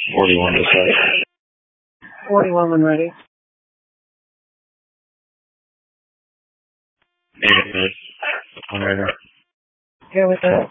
41 to set. 41 when ready. Negative. Operator. Go with that.